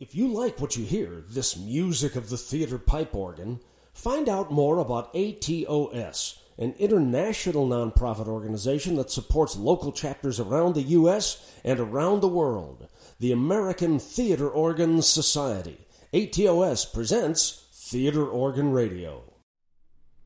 If you like what you hear, this music of the theater pipe organ, find out more about ATOS, an international nonprofit organization that supports local chapters around the U.S. and around the world. The American Theater Organ Society. ATOS presents Theater Organ Radio.